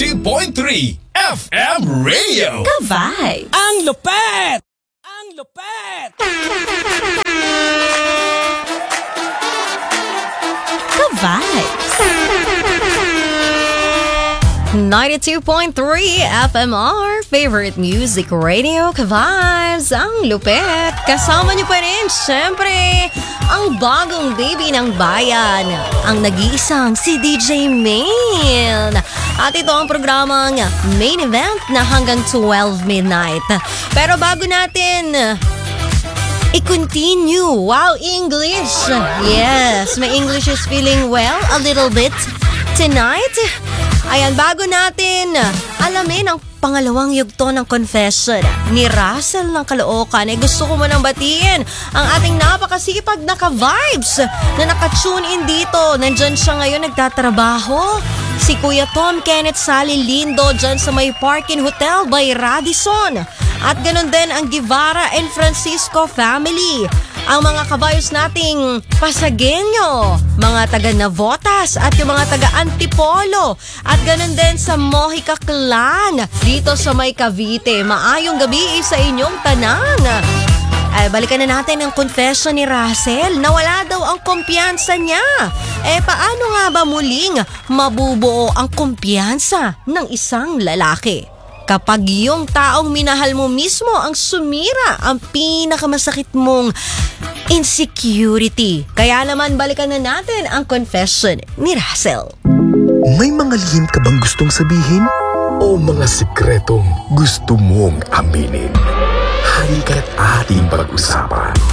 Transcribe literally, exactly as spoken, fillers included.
ninety-two point three F M Radio. Ka-vibes! Ang lupet! Ang lupet! Ka-vibes! ninety-two point three F M R, favorite music radio, Ka-vibes, ang lupet. Kasama niyo pa rin, syempre, ang bagong baby ng bayan, ang nag-iisang si D J Main. At ito ang programang main event na hanggang twelve midnight. Pero bago natin i-continue, wow, English! Yes, my English is feeling well a little bit tonight. Ayan, bago natin alamin ang pangalawang yugto ng confession ni Russell ng Caloocan, eh gusto ko munang batiin ang ating napakasipag na ka-vibes na nakatune in dito. Nandyan siya ngayon nagtatrabaho. Si Kuya Tom Kenneth Sally Lindo dyan sa may Parkin Hotel by Radisson. At ganun din ang Guevara and Francisco family. Ang mga kabayos nating Pasagueño, mga taga Navotas at yung mga taga Antipolo. At ganun din sa Mojica Clan dito sa may Cavite. Maayong gabi sa inyong tanan. Ay, balikan na natin ang confession ni Russell na wala daw ang kumpiyansa niya. Eh, paano nga ba muling mabubuo ang kumpiyansa ng isang lalaki? Kapag yung taong minahal mo mismo ang sumira ang pinakamasakit mong insecurity. Kaya naman balikan na natin ang confession ni Russell. May mga lihim ka bang gustong sabihin? O mga sikretong gusto mong aminin? Halika't ating pag-usapan.